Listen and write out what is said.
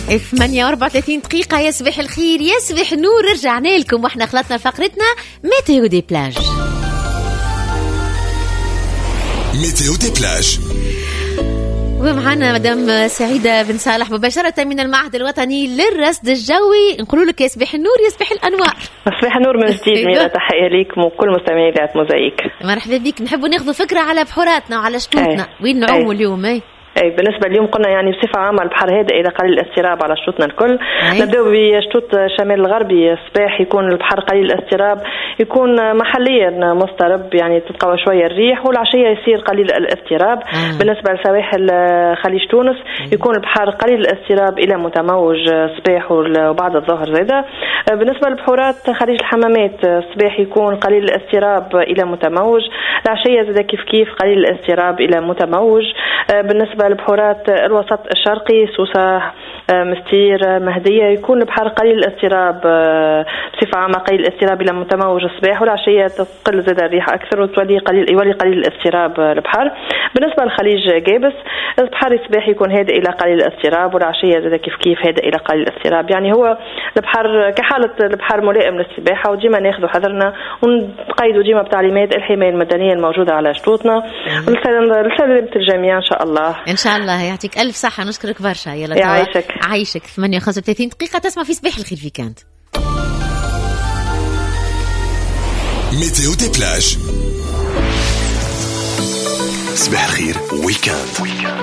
8:34 دقيقة. يصبح الخير يصبح نور. رجعنا لكم واحنا خلطنا فقرتنا ميتيو دي بلاج. ميتيو دي بلاج ومعنا مدام سعيدة بن صالح مباشرة من المعهد الوطني للرصد الجوي. نقول لك يصبح النور يصبح الأنوار. يصبح النور من جديد. ميرا تحية ليكم وكل مستمعي إذاعة موزايك. مرحبا بك. نحبوا ناخذ فكرة على بحوراتنا وعلى شطوطنا. وين نعوموا اليوم؟ أي بالنسبة اليوم قلنا يعني بصفة عامة البحر هذا إذا قليل الاستراب على شطوطنا الكل. نبدأ بشطوط شمال الغربي. الصباح يكون البحر قليل الاستراب، يكون محليا مضطرب، يعني تتقوى شوية الريح، والعشية يصير قليل الاستراب. بالنسبة لسواحل خليج تونس يكون البحر قليل الاستراب إلى متموج صباح وبعد الظهر زاده. بالنسبة للبحورات خليج الحمامات الصباح يكون قليل الاستراب إلى متموج، العشية زاده كيف قليل الاستراب إلى متموج. بالنسبة البحورات الوسط الشرقي سوسة مستير مهدية يكون البحر قليل الاستراب بصفة عامة قليل الاستراب إلى متموج الصباح، والعشية تقل زاد الريح أكثر وتولي يولي قليل الاستراب البحر. بالنسبة لخليج جابس البحر الصباح يكون هادئ إلى قليل الاستراب، والعشية زاد كيف هادئ إلى قليل الاستراب. يعني هو البحر كحالة البحر ملائم للسباحة، وديما ناخذ حذرنا ونقيدوا ديما بتعليمات الحماية المدنية الموجودة على شطوطنا. ونسلم الجميع إن شاء الله. إن شاء الله. يعطيك ألف صحة. نشكرك برشا. يلا عايشك. 8:35 دقيقة. تسمع في صباح الخير فيكانت. ميتيو دي بلاج. صباح الخير ويكاند.